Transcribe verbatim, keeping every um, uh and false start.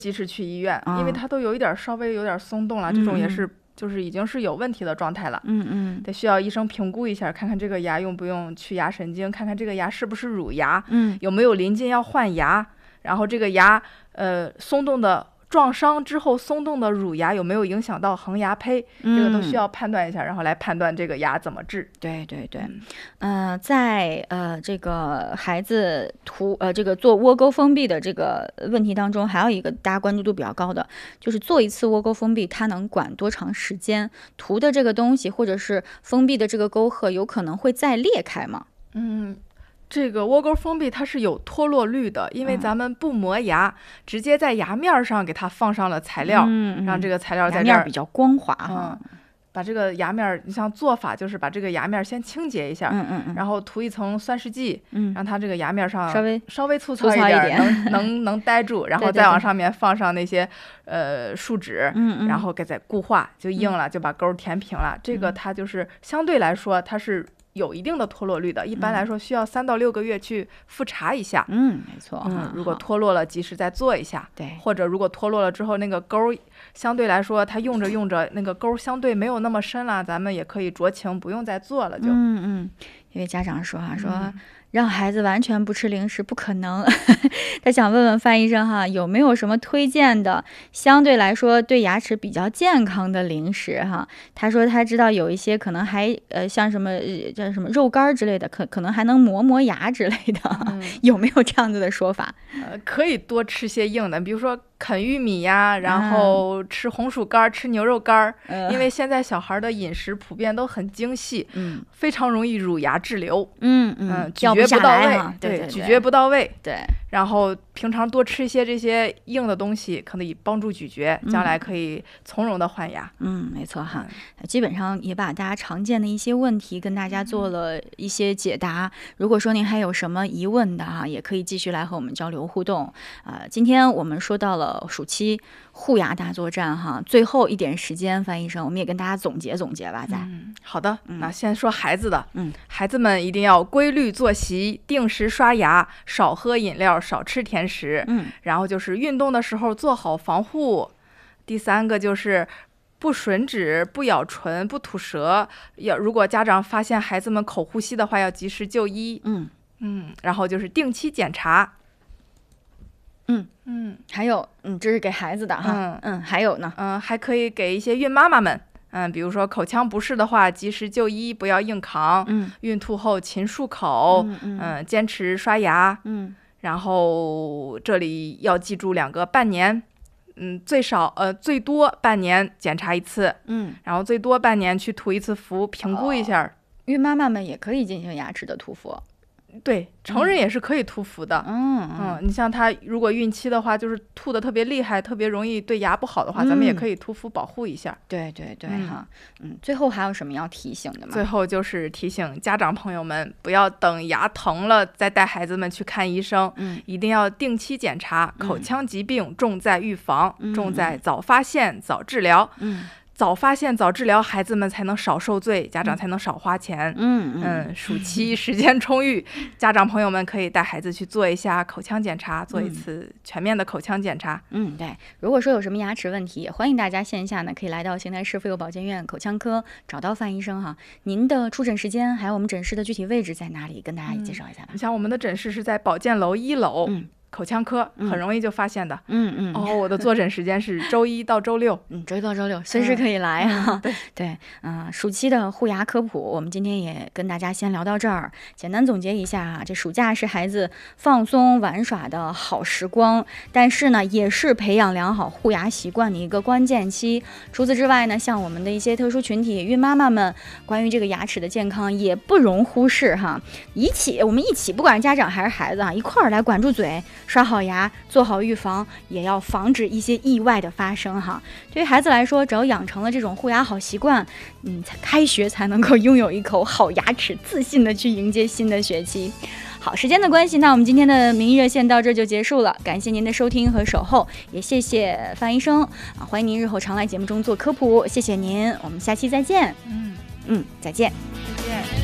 及时去医院， 啊因为它都有一点稍微有点松动了， 嗯这种也是就是已经是有问题的状态了。 嗯嗯得需要医生评估一下，看看这个牙用不用去牙神经，看看这个牙是不是乳牙， 嗯有没有临近要换牙，然后这个牙呃松动的撞伤之后松动的乳牙有没有影响到恒牙胚， 嗯， 这个都需要判断一下，然后来判断这个牙怎么治。 对对对， 嗯呃，在呃这个孩子涂呃这个做窝沟封闭的这个问题当中，还有一个大家关注度比较高的，就是做一次窝沟封闭，它能管多长时间？涂的这个东西或者是封闭的这个沟壑，有可能会再裂开吗？ 嗯，这个窝沟封闭它是有脱落率的，因为嗯咱们不磨牙，直接在牙面上给它放上了材料， 嗯， 让这个个材料牙在这儿面比较光滑哈。 嗯，把这个牙面儿，你像做法就是把这个牙面儿先清洁一下， 嗯嗯嗯， 然后涂一层酸试剂， 嗯让它这个牙面上稍微稍微粗粗糙点儿， 糙一点能能能待住，然后对对对再往上面放上那些呃树脂， 嗯嗯， 然后给再固化，就硬了，就把沟儿填平了。这个嗯它就是相对来说它是有一定的脱落率的，一般来说需要三到六个月去复查一下。 嗯，没错嗯哈， 如果好脱落了，及时再做一下。 对， 或者如果脱落了之后，那个沟儿相对来说，它用着用着，那个沟儿相对没有那么深了，咱们也可以酌情不用再做了就。 嗯嗯，因为家长说哈、说嗯让孩子完全不吃零食不可能，他想问问范医生哈，有没有什么推荐的相对来说对牙齿比较健康的零食哈？他说他知道有一些可能还呃像什么呃叫什么肉干儿之类的，可可能还能磨磨牙之类的， 嗯有没有这样子的说法？ 呃，可以多吃些硬的，比如说啃玉米呀，然后吃红薯干儿、吃牛肉干儿， 呃因为现在小孩的饮食普遍都很精细， 嗯非常容易乳牙滞留。 嗯嗯，咀掉不下嚼不到位来哈，，对对， 咀嚼不到位。 对， 然后平常多吃一些这些硬的东西，可以帮助咀嚼，将来可以从容的换牙。 嗯，没错哈。 嗯基本上也把大家常见的一些问题跟大家做了一些解答。如果说您还有什么疑问的哈，也可以继续来和我们交流互动。啊、今天我们说到了暑期护牙大作战哈，最后一点时间，范医生，我们也跟大家总结总结吧，再。 嗯，好的， 嗯那先说孩子的， 嗯， 孩子们一定要规律作息，定时刷牙，少喝饮料，少吃甜食， 嗯然后就是运动的时候做好防护。第三个就是不吮指、不咬唇、不吐舌。要如果家长发现孩子们口呼吸的话，要及时就医。 嗯嗯，然后就是定期检查。 嗯嗯还有嗯，这是给孩子的哈， 嗯嗯，还有呢， 嗯，还可以给一些孕妈妈们。嗯，比如说口腔不适的话，及时就医，不要硬扛。 嗯孕吐后勤漱口， 嗯嗯嗯，坚持刷牙。 嗯然后这里要记住两个半年，嗯，最少呃最多半年检查一次， 嗯， 然后最多半年去涂一次氟，评估一下。 孕妈妈们也可以进行牙齿的涂氟。 对，成人也是可以涂氟的。 嗯嗯，你像他如果孕期的话，就是吐的特别厉害，特别容易对牙不好的话，咱们也嗯可以涂氟保护一下。 对对对嗯哈，嗯，最后还有什么要提醒的吗？ 最后就是提醒家长朋友们，不要等牙疼了再带孩子们去看医生， 嗯一定要定期检查。口腔疾病重在预防， 嗯重在早发现、早治疗。 嗯早发现、早治疗，孩子们才能少受罪，家长才能少花钱。 嗯嗯嗯，暑期时间充裕，家长朋友们可以带孩子去做一下口腔检查，做一次全面的口腔检查。 嗯，对。如果说有什么牙齿问题，也欢迎大家线下呢可以来到邢台市妇幼保健院口腔科找到范医生哈。您的出诊时间还有我们诊室的具体位置在哪里，跟大家介绍一下吧。 你像我们的诊室是在保健楼一楼。 嗯口腔科很容易就发现的。 嗯嗯哦，我的坐诊时间是周一到周六。 嗯，周一到周六随时可以来哈。 对对，嗯、暑期的护牙科普，我们今天也跟大家先聊到这儿。简单总结一下啊，这暑假是孩子放松玩耍的好时光，但是呢，也是培养良好护牙习惯的一个关键期。除此之外呢，像我们的一些特殊群体，孕妈妈们，关于这个牙齿的健康也不容忽视哈。一起，我们一起，不管是家长还是孩子啊，一块儿来管住嘴。刷好牙，做好预防，也要防止一些意外的发生哈。对于孩子来说，只要养成了这种护牙好习惯，嗯，才开学才能够拥有一口好牙齿，自信的去迎接新的学期。好，时间的关系，那我们今天的名医热线到这就结束了，感谢您的收听和守候，也谢谢范医生啊，欢迎您日后常来节目中做科普，谢谢您，我们下期再见。 嗯嗯，再见。 再见。